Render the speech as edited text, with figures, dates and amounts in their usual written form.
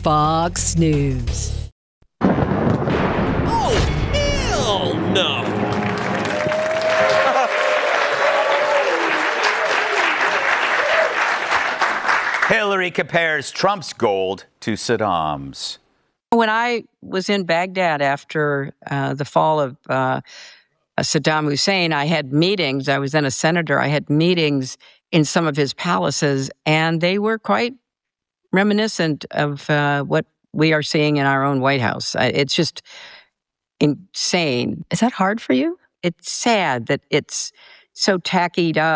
Fox News. Oh, hell no! Hillary compares Trump's gold to Saddam's. When I was in Baghdad after the fall of Saddam Hussein, I had meetings. I was then a senator. I had meetings in some of his palaces, and they were quite reminiscent of what we are seeing in our own White House. It's just insane. Is that hard for you? It's sad that it's so tackied up.